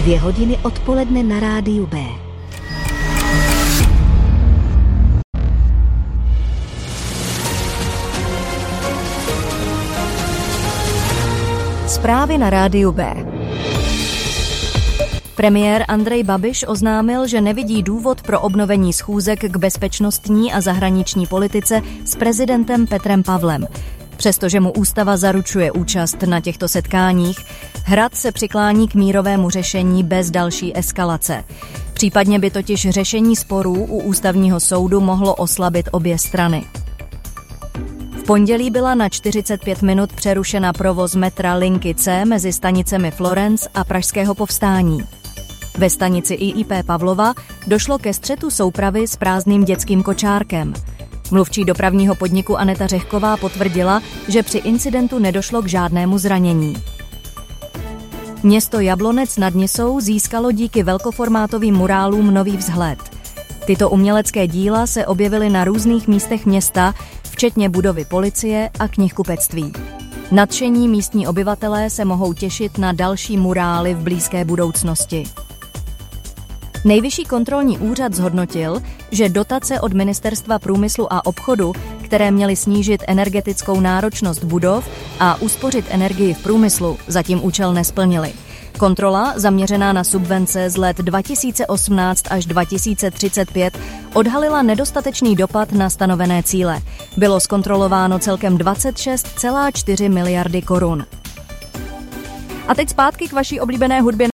2 hodiny odpoledne na rádiu B. Zprávy na rádiu B. Premiér Andrej Babiš oznámil, že nevidí důvod pro obnovení schůzek k bezpečnostní a zahraniční politice s prezidentem Petrem Pavlem. Přestože mu ústava zaručuje účast na těchto setkáních, Hrad se přiklání k mírovému řešení bez další eskalace. Případně by totiž řešení sporů u ústavního soudu mohlo oslabit obě strany. V pondělí byla na 45 minut přerušena provoz metra linky C mezi stanicemi Florence a Pražského Povstání. Ve stanici IIP Pavlova došlo ke střetu soupravy s prázdným dětským kočárkem. Mluvčí dopravního podniku Aneta Řehková potvrdila, že při incidentu nedošlo k žádnému zranění. Město Jablonec nad Nisou získalo díky velkoformátovým murálům nový vzhled. Tyto umělecké díla se objevily na různých místech města, včetně budovy policie a knihkupectví. Nadšení místní obyvatelé se mohou těšit na další murály v blízké budoucnosti. Nejvyšší kontrolní úřad zhodnotil, že dotace od Ministerstva průmyslu a obchodu, které měly snížit energetickou náročnost budov a uspořit energii v průmyslu, zatím účel nesplnily. Kontrola, zaměřená na subvence z let 2018 až 2035, odhalila nedostatečný dopad na stanovené cíle. Bylo zkontrolováno celkem 26,4 miliardy korun. A teď zpátky k vaší oblíbené hudbě.